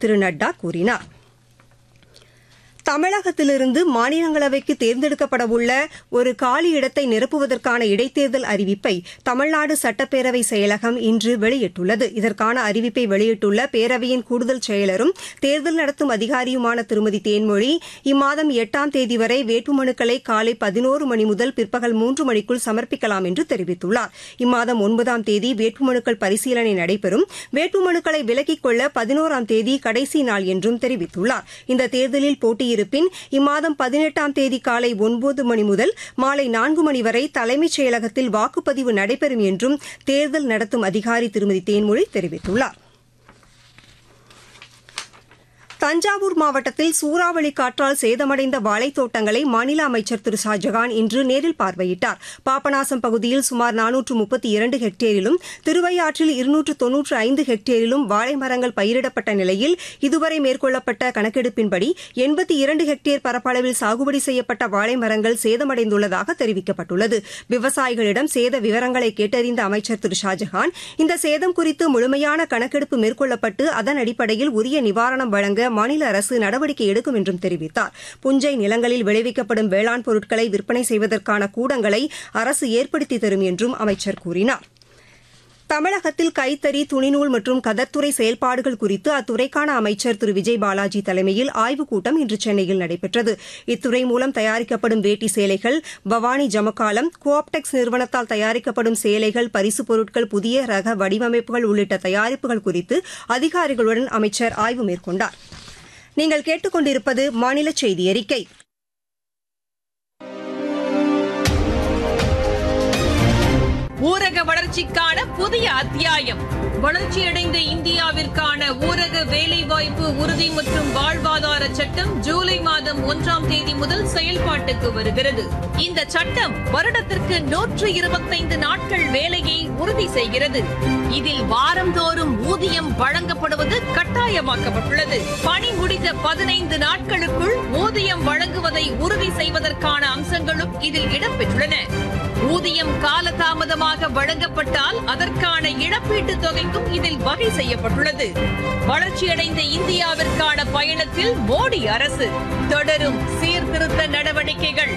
திரு நட்டா கூறினார். தமிழகத்திலிருந்து மாநிலங்களவைக்கு தேர்ந்தெடுக்கப்படவுள்ள ஒரு காலி இடத்தை நிரப்புவதற்கான இடைத்தேர்தல் அறிவிப்பை தமிழ்நாடு சட்டப்பேரவை செயலகம் இன்று வெளியிட்டுள்ளது. இதற்கான அறிவிப்பை வெளியிட்டுள்ள பேரவையின் கூடுதல் செயலரும் தேர்தல் நடத்தும் அதிகாரியுமான திருமதி தேன்மொழி, இம்மாதம் 8ஆம் தேதி வரை வேட்புமனுக்களை காலை 11 மணி முதல் பிற்பகல் 3 மணிக்குள் சமர்ப்பிக்கலாம் என்று தெரிவித்துள்ளார். இம்மாதம் 9ஆம் தேதி வேட்புமனுக்கள் பரிசீலனை நடைபெறும். வேட்புமனுக்களை விலக்கிக் கொள்ள 11ஆம் தேதி கடைசி நாள் என்றும் தெரிவித்துள்ளார். இந்த தேர்தலில் போட்டியிருப்பின் இம்மாதம் 18ஆம் தேதி காலை 9 மணி முதல் மாலை 4 மணி வரை தலைமைச் செயலகத்தில் வாக்குப்பதிவு நடைபெறும் என்றும் தேர்தல் நடத்தும் அதிகாரி திருமதி தேன்மொழி தெரிவித்துள்ளார். தஞ்சாவூர் மாவட்டத்தில் சூறாவளி காற்றால் சேதமடைந்த வாழைத்தோட்டங்களை மாநில அமைச்சர் திரு ஷாஜகான் இன்று நேரில் பார்வையிட்டார். பாபநாசம் பகுதியில் சுமார் 432 ஹெக்டேரிலும், திருவையாற்றில் 295 ஹெக்டேரிலும் வாழை மரங்கள் பயிரிடப்பட்ட நிலையில் இதுவரை மேற்கொள்ளப்பட்ட கணக்கெடுப்பின்படி 82 ஹெக்டேர் பரப்பளவில் சாகுபடி செய்யப்பட்ட வாழை மரங்கள் சேதமடைந்துள்ளதாக தெரிவிக்கப்பட்டுள்ளது. விவசாயிகளிடம் சேத விவரங்களை கேட்டறிந்த அமைச்சர் திரு ஷாஜகான், இந்த சேதம் குறித்து முழுமையான கணக்கெடுப்பு மேற்கொள்ளப்பட்டு அதன் அடிப்படையில் உரிய நிவாரணம் வழங்க மாநில அரசு நடவடிக்கை எடுக்கும் என்றும் தெரிவித்தார். புஞ்சை நிலங்களில் விளைவிக்கப்படும் வேளாண் பொருட்களை விற்பனை செய்வதற்கான கூடங்களை அரசு ஏற்படுத்தி தரும் என்றும் அமைச்சர் கூறினார். தமிழகத்தில் கைத்தறி, துணிநூல் மற்றும் கதர்த்துறை செயல்பாடுகள் குறித்து அத்துறைக்கான அமைச்சர் திரு விஜய் பாலாஜி தலைமையில் ஆய்வுக் கூட்டம் இன்று சென்னையில் நடைபெற்றது. இத்துறை மூலம் தயாரிக்கப்படும் வேட்டி சேலைகள், பவானி ஜமக்காலம், கோஆப்டெக்ஸ் நிறுவனத்தால் தயாரிக்கப்படும் சேலைகள், பரிசுப் பொருட்கள், புதிய ரக வடிவமைப்புகள் உள்ளிட்ட தயாரிப்புகள் குறித்து அதிகாரிகளுடன் அமைச்சர் ஆய்வு மேற்கொண்டார். நீங்கள் கேட்டுக் கொண்டிருப்பது மாநில செய்தி அறிக்கை. ஊரக வளர்ச்சிக்கான புதிய அத்தியாயம். வளர்ச்சியடைந்த இந்தியாவிற்கான ஊரக வேலைவாய்ப்பு உறுதி மற்றும் வாழ்வாதார சட்டம் ஜூலை மாதம் 1ஆம் தேதி முதல் செயல்பாட்டுக்கு வருகிறது. இந்த சட்டம் வருடத்திற்கு 125 நாட்கள் வேலையை உறுதி செய்கிறது. இதில் வாரந்தோறும் ஊதியம் வழங்கப்படுவது கட்டாயமாக்கப்பட்டுள்ளது. பணி முடிந்த 15 நாட்களுக்குள் ஊதியம் வழங்குவதை உறுதி செய்வதற்கான அம்சங்களும் இதில் இடம்பெற்றுள்ளன. ஊதியம் காலதாமதமாக வழங்கப்பட்டால் அதற்கான இழப்பீட்டுத் தொகைக்கும் இதில் வகை செய்யப்பட்டுள்ளது. வளர்ச்சியடைந்த இந்தியாவிற்கான பயணத்தில் மோடி அரசு தொடரும் சீர்திருத்த நடவடிக்கைகள்.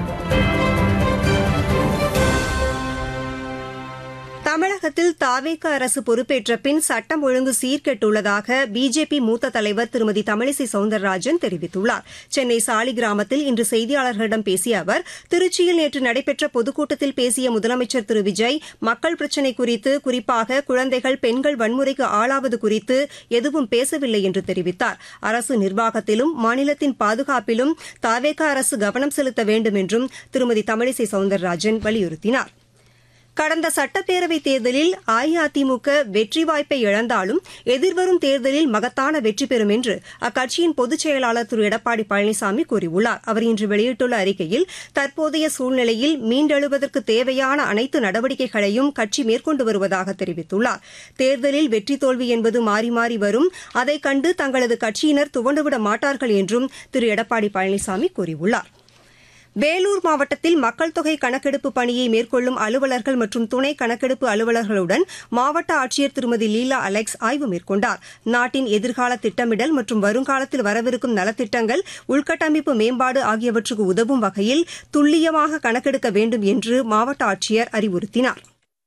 தமிழகத்தில் தாவேக அரசு பொறுப்பேற்ற பின் சட்டம் ஒழுங்கு சீர்கெட்டுள்ளதாக பிஜேபி மூத்த தலைவர் திருமதி தமிழிசை சவுந்தரராஜன் தெரிவித்துள்ளார். சென்னை சாலிகிராமத்தில் இன்று செய்தியாளர்களிடம் பேசிய அவர், திருச்சியில் நேற்று நடைபெற்ற பொதுக்கூட்டத்தில் பேசிய முதலமைச்சர் திரு விஜய் மக்கள் பிரச்சினை குறித்து, குறிப்பாக குழந்தைகள், பெண்கள் வன்முறைக்கு ஆளாவது குறித்து எதுவும் பேசவில்லை என்று தெரிவித்தார். அரசு நிர்வாகத்திலும் மாநிலத்தின் பாதுகாப்பிலும் தாவேக அரசு கவனம் செலுத்த வேண்டும் என்றும் திருமதி தமிழிசை சவுந்தரராஜன் வலியுறுத்தினார். கடந்த சட்டப்பேரவைத் தேர்தலில் அஇஅதிமுக வெற்றி வாய்ப்பை இழந்தாலும் எதிர்வரும் தேர்தலில் மகத்தான வெற்றி பெறும் என்று அக்கட்சியின் பொதுச் செயலாளர் திரு எடப்பாடி பழனிசாமி கூறியுள்ளார். அவர் இன்று வெளியிட்டுள்ள அறிக்கையில், தற்போதைய சூழ்நிலையில் மீண்டெழுவதற்கு தேவையான அனைத்து நடவடிக்கைகளையும் கட்சி மேற்கொண்டு வருவதாக தெரிவித்துள்ளார். தேர்தலில் வெற்றி தோல்வி என்பது மாறி மாறி வரும், அதைக் கண்டு தங்களது கட்சியினர் துவண்டுவிட மாட்டார்கள் என்றும் திரு எடப்பாடி பழனிசாமி கூறியுள்ளார். வேலூர் மாவட்டத்தில் மக்கள் தொகை கணக்கெடுப்பு பணியை மேற்கொள்ளும் அலுவலர்கள் மற்றும் துணை கணக்கெடுப்பு அலுவலர்களுடன் மாவட்ட ஆட்சியர் திருமதி லீலா அலெக்ஸ் ஆய்வு மேற்கொண்டார். நாட்டின் எதிர்கால திட்டமிடல் மற்றும் வருங்காலத்தில் வரவிருக்கும் நலத்திட்டங்கள், உள்கட்டமைப்பு மேம்பாடு ஆகியவற்றுக்கு உதவும் வகையில் துல்லியமாக கணக்கெடுக்க வேண்டும் என்று மாவட்ட ஆட்சியர் அறிவுறுத்தினார்.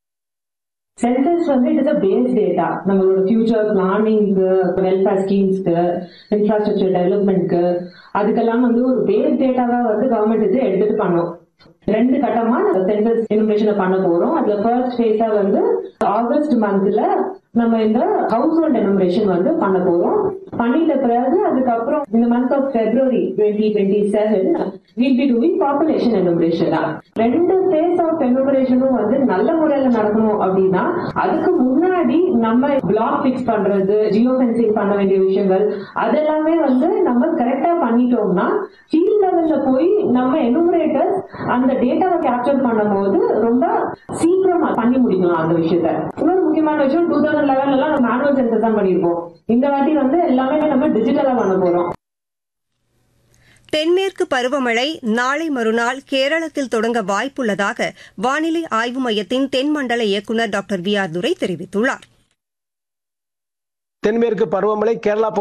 Census it is a base data. நம்மளோட ஃபியூச்சர் பிளானிங்க்கு, வெல்ஃபேர் ஸ்கீம்ஸ்க்கு, இன்ஃப்ராஸ்ட்ரக்சர் டெவலப்மெண்ட்க்கு, அதுக்கெல்லாம் ஒரு பேஸ் டேட்டாவா கவர்மெண்ட் இது எடுத்துட்டு பண்ணும். 2 கட்டமா சென்சஸ் எனுமரேஷன் பண்ண போறோம். அதுல ஃபர்ஸ்ட் ஃபேஸா ஆகஸ்ட் மந்த்ல நம்ம இந்த ஹவுஸ் ஹோல்ட் எனுமரேஷன் பண்ண போறோம். பண்ணிட்ட பிறகு அதுக்கப்புறம் இந்த month of February 2027 we'll be doing population enumeration. 2 phase of எனுமரேஷனும் நல்ல முறையில நடக்கணும் அப்படின்னா அதுக்கு முன்னாடி நம்ம பிளாக் பிக்ஸ் பண்றது, ஜியோ ஃபென்சிங் பண்ண வேண்டிய விஷயங்கள் அதெல்லாமே நம்ம கரெக்டா பண்ணிட்டோம்னா ஃபீல்ட் லெவல்ல போய் நம்ம எனுமரேட்டர்ஸ் அந்த டேட்டாவை கேப்சர் பண்ணும் போது ரொம்ப சீக்கிரமா பண்ணி முடிக்கலாம் அந்த விஷயத்த. இன்னொரு முக்கியமான விஷயம், 2011 எல்லாம் நம்ம மேனுவல் சென்சஸ் தான் பண்ணிருப்போம். இந்த வாட்டி எல்லாமே நம்ம டிஜிட்டலா பண்ண போறோம். தென்மேற்கு பருவமழை நாளை மறுநாள் கேரளத்தில் தொடங்க வாய்ப்புள்ளதாக வானிலை ஆய்வு மையத்தின் தென்மண்டல இயக்குநர் டாக்டர் வி ஆர் துரை தெரிவித்துள்ளார். தென்மேற்கு பருவமழை கேரளா